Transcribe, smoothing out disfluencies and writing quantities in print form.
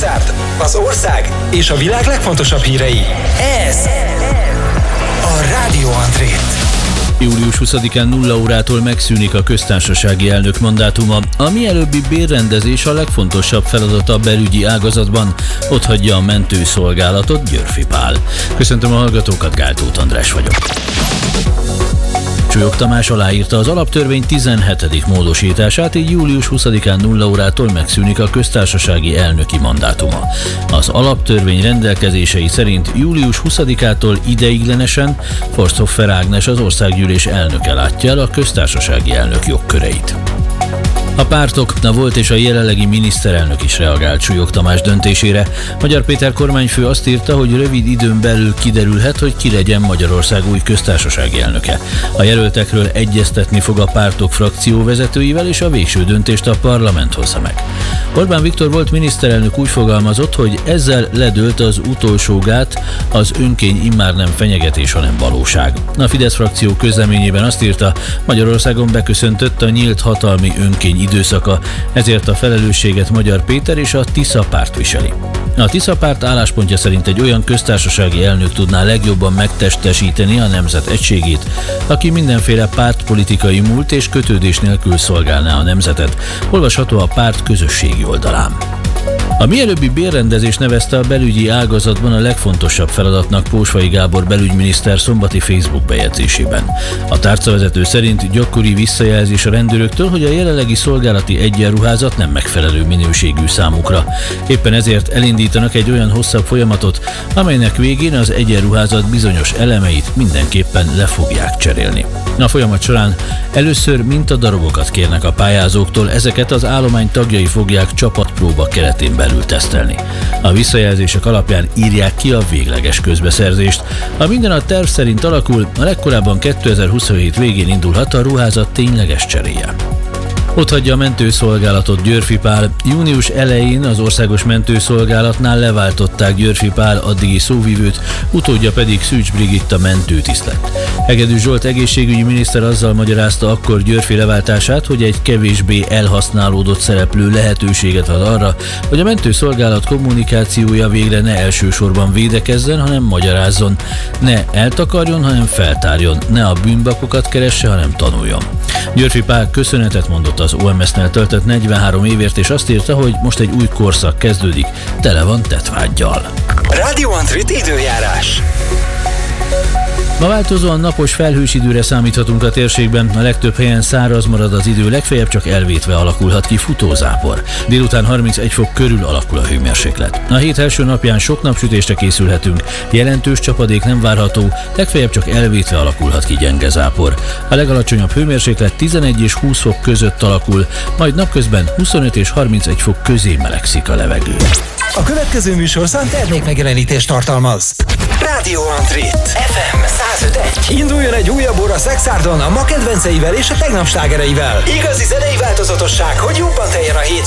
Szexárd, az ország és a világ legfontosabb hírei. Ez a Rádió André. Július 20-án 0 órától megszűnik a köztársasági elnök mandátuma. A mielőbbi bérrendezés a legfontosabb feladata a belügyi ágazatban. Otthagyja a mentőszolgálatot Györfi Pál. Köszöntöm a hallgatókat, Gál Tóth András vagyok. Csúlyog Tamás aláírta az alaptörvény 17. módosítását, így július 20-án 0 órától megszűnik a köztársasági elnöki mandátuma. Az alaptörvény rendelkezései szerint július 20-ától ideiglenesen Forsthoffer Ágnes, az országgyűlés elnöke látja el a köztársasági elnök jogköreit. A pártok, a volt és a jelenlegi miniszterelnök is reagált Csúlyog Tamás döntésére. Magyar Péter kormányfő azt írta, hogy rövid időn belül kiderülhet, hogy ki legyen Magyarország új köztársasági elnöke. A jelöltekről egyeztetni fog a pártok frakcióvezetőivel, és a végső döntést a parlament hozza meg. Orbán Viktor volt miniszterelnök úgy fogalmazott, hogy ezzel ledőlt az utolsó gát, az önkény immár nem fenyegetés, hanem valóság. A Fidesz frakció közleményében azt írta, Magyarországon beköszöntött a nyílt hatalmi önkény időszaka, ezért a felelősséget Magyar Péter és a Tisza párt viseli. A Tisza párt álláspontja szerint egy olyan köztársasági elnök tudná legjobban megtestesíteni a nemzet egységét, aki mindenféle pártpolitikai múlt és kötődés nélkül szolgálná a nemzetet. Olvasható a párt közösségi oldalán. A mielőbbi bérrendezés nevezte a belügyi ágazatban a legfontosabb feladatnak Pósfai Gábor belügyminiszter szombati Facebook bejegyzésében. A tárcavezető szerint gyakori visszajelzés a rendőröktől, hogy a jelenlegi szolgálati egyenruházat nem megfelelő minőségű számukra. Éppen ezért elindítanak egy olyan hosszabb folyamatot, amelynek végén az egyenruházat bizonyos elemeit mindenképpen le fogják cserélni. A folyamat során először mintadarabokat kérnek a pályázóktól, ezeket az állomány tagjai fogják csapatpróba keretén belül tesztelni. A visszajelzések alapján írják ki a végleges közbeszerzést. Ha minden a terv szerint alakul, a legkorábban 2027 végén indulhat a ruházat tényleges cseréje. Otthagyja a mentőszolgálatot Györfi Pál. Június elején az Országos Mentőszolgálatnál leváltották Györfi Pál addigi szóvivőt, utódja pedig Szűcs Brigitta mentőtiszt lett. Hegedűs Zsolt egészségügyi miniszter azzal magyarázta akkor Györfi leváltását, hogy egy kevésbé elhasználódott szereplő lehetőséget ad arra, hogy a mentőszolgálat kommunikációja végre ne elsősorban védekezzen, hanem magyarázzon. Ne eltakarjon, hanem feltárjon. Ne a bűnbakokat keresse, hanem tanuljon. Györfi Pál köszönetet mondott az OMS-nél töltött 43 évért, és azt írta, hogy most egy új korszak kezdődik, tele van tettvággyal. Rádió André időjárás. Ma változóan napos, felhős időre számíthatunk a térségben, a legtöbb helyen száraz marad az idő, legfeljebb csak elvétve alakulhat ki futózápor. Délután 31 fok körül alakul a hőmérséklet. A hét első napján sok napsütésre készülhetünk, jelentős csapadék nem várható, legfeljebb csak elvétve alakulhat ki gyenge zápor. A legalacsonyabb hőmérséklet 11 és 20 fok között alakul, majd napközben 25 és 31 fok közé melegszik a levegő. A következő műsorszám termékmegjelenítést tartalmaz. Rádió André FM 105.1. Induljon egy újabb óra Szexárdon a ma kedvenceivel és a tegnap slágereivel. Igazi zenei változatosság, hogy jobban teljen a hét